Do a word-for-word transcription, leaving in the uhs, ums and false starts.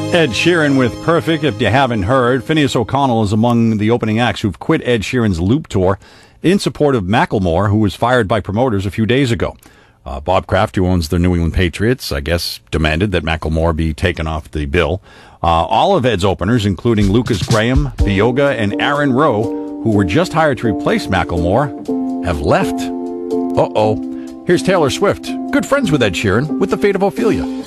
Ed Sheeran with Perfect. If you haven't heard, Phineas O'Connell is among the opening acts who've quit Ed Sheeran's Loop Tour in support of Macklemore, who was fired by promoters a few days ago. Uh, Bob Kraft, who owns the New England Patriots, I guess, demanded that Macklemore be taken off the bill. Uh, all of Ed's openers, including Lucas Graham, Bioga, and Aaron Rowe, who were just hired to replace Macklemore, have left. Uh-oh. Here's Taylor Swift, good friends with Ed Sheeran, with The Fate of Ophelia.